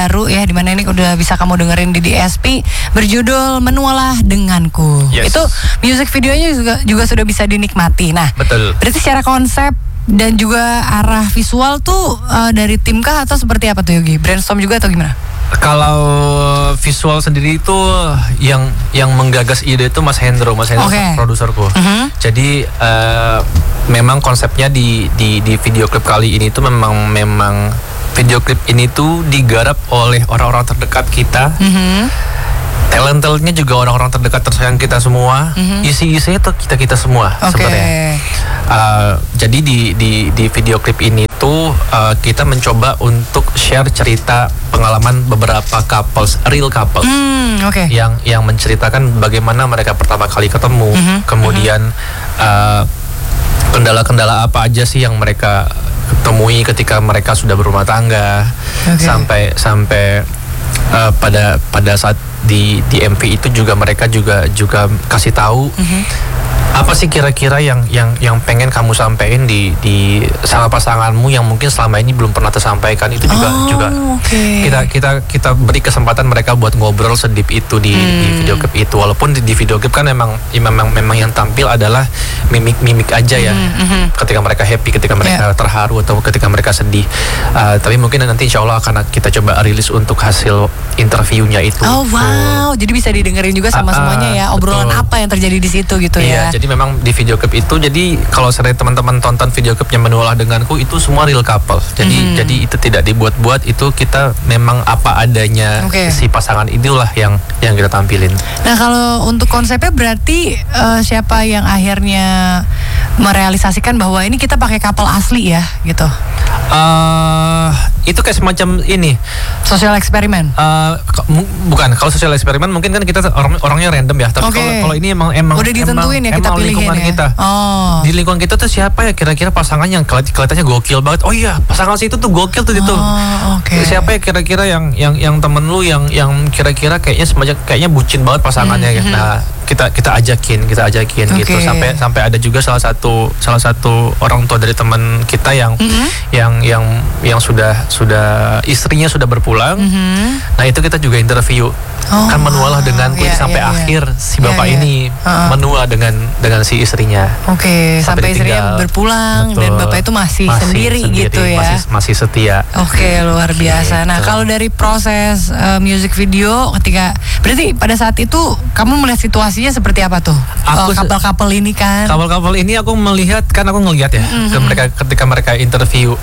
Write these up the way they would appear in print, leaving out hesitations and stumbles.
baru ya, dimana ini udah bisa kamu dengerin di DSP, berjudul Menualah Denganku. Yes. Itu music videonya juga sudah bisa dinikmati. Nah, betul. Berarti secara konsep dan juga arah visual tuh dari tim kah atau seperti apa tuh Yogi? Brainstorm juga atau gimana? Kalau visual sendiri itu yang menggagas ide itu Mas Hendro Okay. produserku. Jadi memang konsepnya di video klip kali ini tuh memang video klip ini tuh digarap oleh orang-orang terdekat kita. Talent-talentnya juga orang-orang terdekat tersayang kita semua. Isi-isinya tuh kita semua sebenarnya. Jadi di video klip ini tuh kita mencoba untuk share cerita pengalaman beberapa couples, real couple, yang menceritakan bagaimana mereka pertama kali ketemu, kemudian kendala-kendala apa aja sih yang mereka temui ketika mereka sudah berumah tangga, sampai pada saat di MV itu juga mereka juga kasih tahu apa sih kira-kira yang pengen kamu sampaikan di sama pasanganmu yang mungkin selama ini belum pernah tersampaikan. Itu juga kita beri kesempatan mereka buat ngobrol sedip itu di video clip itu. Walaupun di video clip kan memang yang tampil adalah mimik aja ya. Ketika mereka happy, ketika mereka terharu atau ketika mereka sedih. Tapi mungkin nanti insya Allah akan kita coba rilis untuk hasil interviewnya itu. Oh wow, jadi bisa didengerin juga sama semuanya ya, obrolan betul. Apa yang terjadi di situ gitu ya. Jadi memang di video clip itu, jadi kalau sering teman-teman tonton video clipnya Menualah Denganku itu semua real couple. Jadi itu tidak dibuat-buat, itu kita memang apa adanya si pasangan itulah yang kita tampilin. Nah kalau untuk konsepnya berarti siapa yang akhirnya merealisasikan bahwa ini kita pakai couple asli ya gitu? Itu kayak semacam ini sosial eksperimen. Bukan, kalau sosial eksperimen mungkin kan kita orangnya random ya. Tapi kalau ini emang udah ditentuin ya, kita pilihin lingkungan ya. Kita. Di lingkungan kita tuh siapa ya kira-kira pasangan yang kelihatannya gokil banget. Oh iya, pasangan situ tuh gokil tuh itu. Siapa ya kira-kira yang temen lu yang kira-kira kayaknya bucin banget pasangannya ya. Nah, kita ajakin gitu sampai ada juga salah satu orang tua dari teman kita yang sudah istrinya sudah berpulang. Nah itu kita juga interview. Kan Menualah Denganku sampai akhir si bapak ini menua dengan si istrinya. Sampai istrinya berpulang. Betul. Dan bapak itu masih sendiri gitu ya. Masih setia. Luar biasa. Gitu. Nah kalau dari proses music video ketika berarti pada saat itu kamu melihat situasinya seperti apa tuh? Couple ini kan. Couple ini aku melihat, kan aku ngelihat ya ketika mereka interview.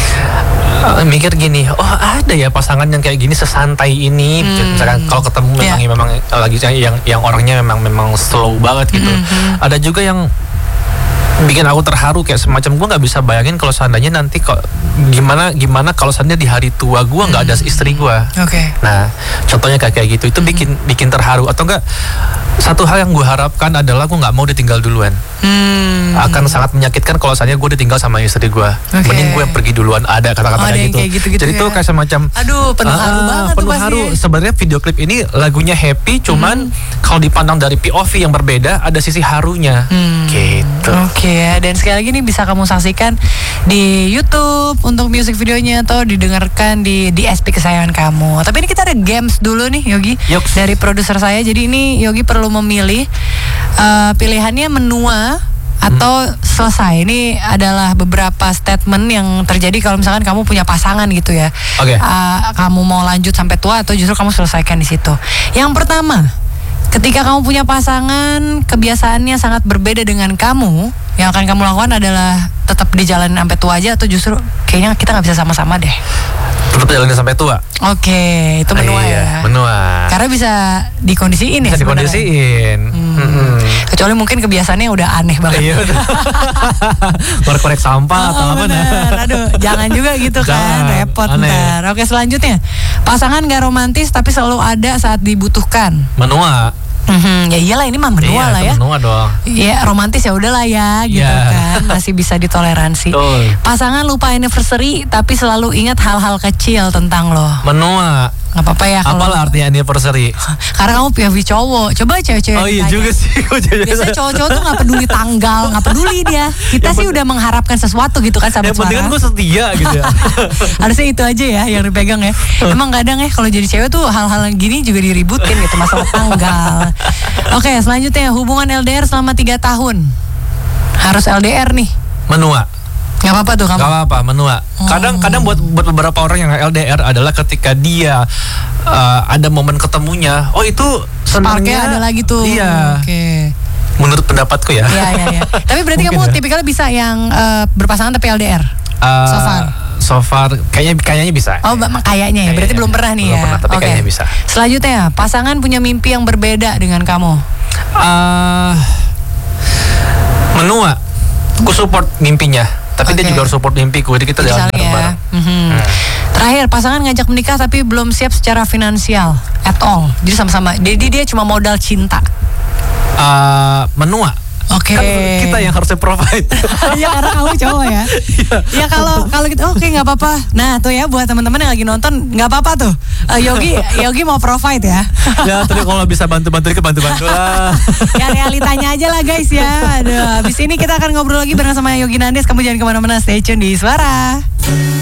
Mikir gini, oh ada ya pasangan yang kayak gini sesantai ini. Misalkan kalau ketemu memang lagi yang orangnya memang slow banget gitu. Ada juga yang bikin aku terharu, kayak semacam gue nggak bisa bayangin kalau seandainya nanti kok gimana kalau seandainya di hari tua gue nggak ada istri gue. Nah contohnya kayak gitu itu bikin terharu. Atau enggak, satu hal yang gue harapkan adalah gue nggak mau ditinggal duluan. Akan sangat menyakitkan kalau seandainya gue ditinggal sama istri gue. Mending gue yang pergi duluan, ada kata-kata gitu. Jadi itu kayak semacam penuh haru banget tuh pasti. Sebenarnya video klip ini lagunya happy, cuman kalau dipandang dari POV yang berbeda ada sisi harunya gitu. Dan sekali lagi nih bisa kamu saksikan di YouTube untuk music videonya atau didengarkan di DSP kesayangan kamu. Tapi ini kita ada games dulu nih Yogi. Dari produser saya. Jadi ini Yogi perlu memilih pilihannya menua atau selesai. Ini adalah beberapa statement yang terjadi kalau misalkan kamu punya pasangan gitu ya. Kamu mau lanjut sampai tua atau justru kamu selesaikan di situ. Yang pertama, ketika kamu punya pasangan, kebiasaannya sangat berbeda dengan kamu, yang akan kamu lakukan adalah tetap dijalanin sampai tua aja atau justru kayaknya kita nggak bisa sama-sama deh? Tetap jalanin sampai tua. Itu menua ya. Menua. Karena bisa dikondisiin ya. Bisa dikondisiin. Kecuali mungkin kebiasaannya udah aneh banget. Korek-korek sampah atau apa? Aduh, jangan juga gitu kan, repot ntar. Selanjutnya, pasangan gak romantis tapi selalu ada saat dibutuhkan. Menua. Ya iyalah, ini mah menua lah ya. Menua dong. Ya romantis ya udahlah ya gitu kan, masih bisa ditoleransi. Pasangan lupa anniversary tapi selalu ingat hal-hal kecil tentang lo. Menua. Nggak apa-apa ya. Apalah artinya anniversary? Karena kamu POV cowok. Coba cewek-cewek. Oh iya juga sih. Biasanya cowok-cowok tuh nggak peduli tanggal, nggak peduli dia. Kita sih udah mengharapkan sesuatu gitu kan, sahabat Yang penting kan suara. gue setia gitu ya. Harusnya itu aja ya yang dipegang ya. Emang kadang ya kalau jadi cewek tuh hal-hal gini juga diributin gitu, masalah tanggal. Oke, selanjutnya hubungan LDR selama 3 tahun. Harus LDR nih. Menua. Gak apa-apa tuh kamu. Gak apa-apa, menua. Kadang buat beberapa orang yang LDR adalah ketika dia ada momen ketemunya. Oh itu Sparknya ada lagi tuh. Iya. Oke. Menurut pendapatku ya. Iya. Tapi berarti Mungkin kamu ya. tipikalnya bisa yang berpasangan tapi LDR. So far kayaknya bisa. Oh, kayaknya ya. Berarti belum pernah nih ya. Belum pernah, tapi Oke. kayaknya bisa. Selanjutnya, pasangan punya mimpi yang berbeda dengan kamu. Menua. Aku support mimpinya, tapi dia Oke. juga harus support mimpiku. Jadi kita Jadi jalan saling ya. bareng-bareng. Terakhir, pasangan ngajak menikah tapi belum siap secara finansial at all. Jadi sama-sama. Jadi dia cuma modal cinta. Menua. Oke. Kan kita yang harusnya provide. Ya karena kamu cowok ya. Ya kalau gitu oke nggak apa-apa. Nah tuh ya buat teman-teman yang lagi nonton nggak apa-apa tuh. Yogi mau provide ya. Ya tapi kalau bisa bantu-bantu dikit bantu-bantu lah. Ya realitanya aja lah guys ya. Aduh, habis ini kita akan ngobrol lagi bareng sama Yogi Nandes. Kamu jangan kemana-mana, stay tune di Suara.